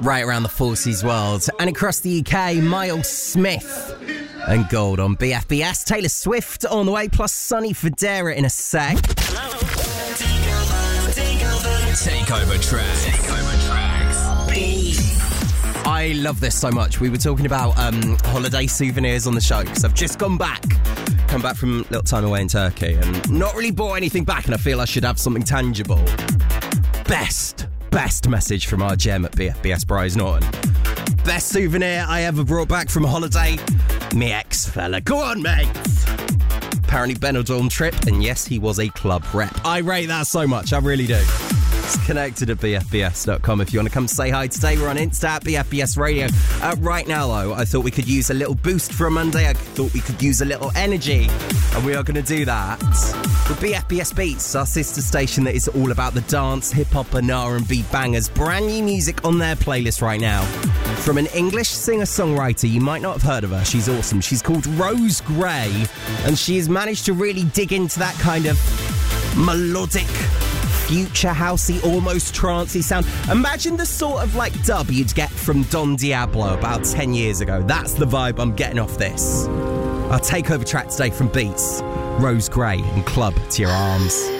right around the Forces world. And across the UK, Miles Smith and Gold on BFBS. Taylor Swift on the way, plus Sonny Fodera in a sec. Takeover tracks. I love this so much. We were talking about holiday souvenirs on the show because I've just come back from a little time away in Turkey and not really bought anything back, and I feel I should have something tangible. Best message from our gem at BFBS, Bryce Norton. Best souvenir I ever brought back from a holiday, me ex-fella. Go on, mate. Apparently Benidorm trip, and yes, he was a club rep. I rate that so much, I really do. It's connected at bfbs.com if you want to come say hi today. We're on Insta at BFBS Radio. Right now, though, I thought we could use a little boost for a Monday. I thought we could use a little energy, and we are going to do that with BFBS Beats, our sister station that is all about the dance, hip-hop and R&B bangers. Brand new music on their playlist right now from an English singer-songwriter. You might not have heard of her. She's awesome. She's called Rose Gray, and she has managed to really dig into that kind of melodic, future housey, almost trancey sound. Imagine the sort of like dub you'd get from Don Diablo about 10 years ago. That's the vibe I'm getting off this. Our takeover track today from Beats, Rose Gray and Club to Your Arms.